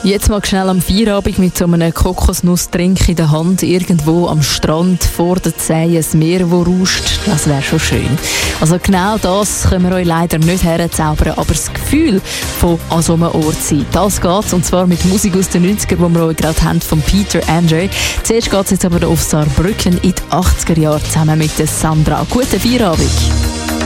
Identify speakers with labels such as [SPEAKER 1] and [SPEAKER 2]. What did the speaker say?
[SPEAKER 1] Jetzt mal schnell am Feierabend mit so einem Kokosnussdrink in der Hand irgendwo am Strand vor der Zee ein Meer, das rauscht. Das wäre schon schön. Also genau das können wir euch leider nicht herzaubern, aber das Gefühl von an so einem Ort sein, das geht's. Und zwar mit Musik aus den 90ern, die wir euch gerade haben, von Peter Andre. Zuerst geht's jetzt aber auf Saarbrücken in die 80er Jahre zusammen mit der Sandra. Guten Feierabend.